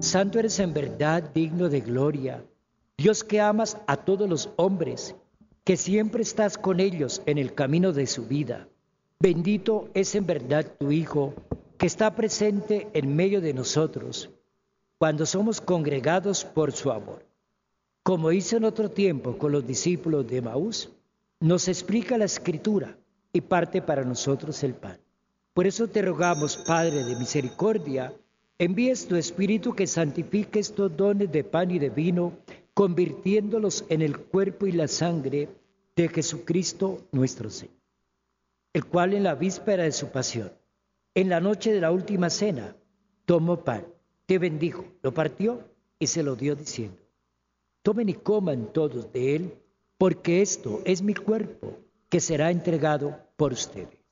Santo eres en verdad, digno de gloria, Dios que amas a todos los hombres, que siempre estás con ellos en el camino de su vida. Bendito es en verdad tu Hijo, que está presente en medio de nosotros, cuando somos congregados por su amor. Como hizo en otro tiempo con los discípulos de Emaús, nos explica la Escritura y parte para nosotros el pan. Por eso te rogamos, Padre de misericordia, envíes tu Espíritu que santifique estos dones de pan y de vino, convirtiéndolos en el cuerpo y la sangre de Jesucristo nuestro Señor, el cual en la víspera de su pasión, en la noche de la última cena, tomó pan, te bendijo, lo partió y se lo dio diciendo: tomen y coman todos de él, porque esto es mi cuerpo, que será entregado por ustedes.